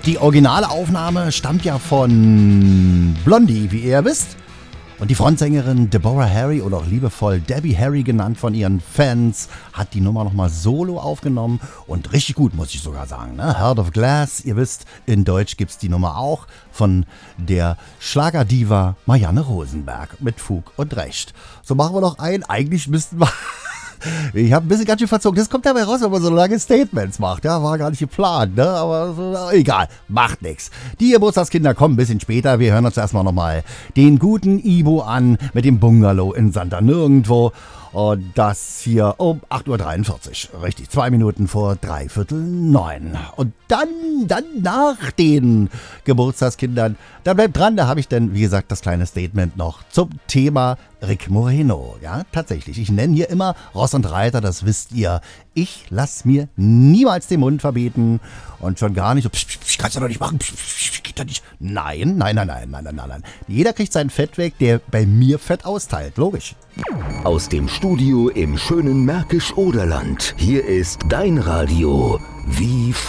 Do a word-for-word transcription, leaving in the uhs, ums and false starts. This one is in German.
Die originale Aufnahme stammt ja von Blondie, wie ihr ja wisst. Und die Frontsängerin Deborah Harry oder auch liebevoll Debbie Harry genannt von ihren Fans hat die Nummer nochmal solo aufgenommen und richtig gut, muss ich sogar sagen. Ne? Heart of Glass, ihr wisst, in Deutsch gibt's die Nummer auch von der Schlagerdiva Marianne Rosenberg mit Fug und Recht. So machen wir noch ein, eigentlich müssten wir... Ich habe ein bisschen ganz schön verzogen. Das kommt dabei raus, wenn man so lange Statements macht. Ja, war gar nicht geplant, ne? Aber so, egal, macht nix. Die Geburtstagskinder kommen ein bisschen später. Wir hören uns erstmal nochmal den guten Ibo an mit dem Bungalow in Santa Nirgendwo. Und das hier um acht Uhr dreiundvierzig. Richtig, zwei Minuten vor dreiviertel neun. Und dann, dann nach den Geburtstagskindern, da bleibt dran, da habe ich dann, wie gesagt, das kleine Statement noch zum Thema Rick Moreno. Ja, tatsächlich. Ich nenne hier immer Ross und Reiter, das wisst ihr. Ich lasse mir niemals den Mund verbieten und schon gar nicht so, psch, psch, kannst du doch nicht machen, psch, psch, geht doch nicht. Nein, nein, nein, nein, nein, nein, nein, nein. Jeder kriegt sein Fett weg, der bei mir Fett austeilt, logisch. Aus dem Studio im schönen Märkisch-Oderland. Hier ist dein Radio wie